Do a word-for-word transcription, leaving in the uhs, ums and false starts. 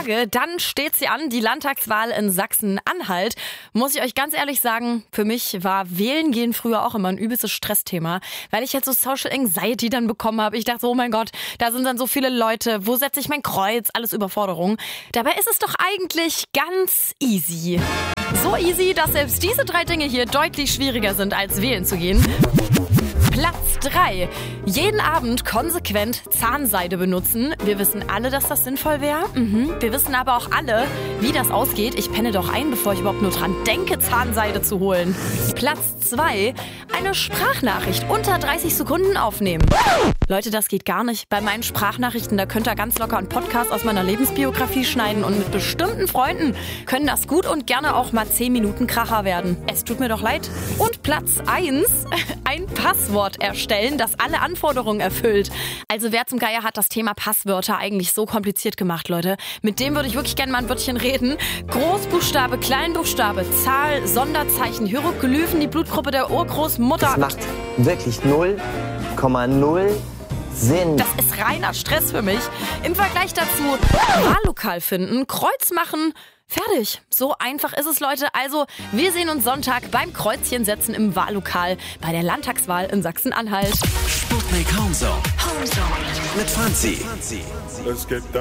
Tage, dann steht sie an, die Landtagswahl in Sachsen-Anhalt. Muss ich euch ganz ehrlich sagen, für mich war Wählen gehen früher auch immer ein übelstes Stressthema, weil ich halt so Social Anxiety dann bekommen habe. Ich dachte so, oh mein Gott, da sind dann so viele Leute, wo setze ich mein Kreuz? Alles Überforderung. Dabei ist es doch eigentlich ganz easy. So easy, dass selbst diese drei Dinge hier deutlich schwieriger sind, als wählen zu gehen. Platz drei. Jeden Abend konsequent Zahnseide benutzen. Wir wissen alle, dass das sinnvoll wäre. Mhm. Wir wissen aber auch alle, wie das ausgeht. Ich penne doch ein, bevor ich überhaupt nur dran denke, Zahnseide zu holen. Platz zwei. Eine Sprachnachricht unter dreißig Sekunden aufnehmen. Leute, das geht gar nicht. Bei meinen Sprachnachrichten, da könnt ihr ganz locker einen Podcast aus meiner Lebensbiografie schneiden und mit bestimmten Freunden können das gut und gerne auch mal zehn Minuten Kracher werden. Es tut mir doch leid. Und Platz eins. Ein Passwort erstellen, das alle Anforderungen erfüllt. Also wer zum Geier hat das Thema Passwörter eigentlich so kompliziert gemacht, Leute? Mit dem würde ich wirklich gerne mal ein Wörtchen reden. Großbuchstabe, Kleinbuchstabe, Zahl, Sonderzeichen, Hieroglyphen, die Blutgruppe der Urgroßmutter. Das macht wirklich null Komma null Sinn. Das ist reiner Stress für mich. Im Vergleich dazu Wahllokal finden, Kreuz machen, fertig. So einfach ist es, Leute. Also, wir sehen uns Sonntag beim Kreuzchen setzen im Wahllokal bei der Landtagswahl in Sachsen-Anhalt. Sputnik Homezone. Homezone. Mit Franzi. Es geht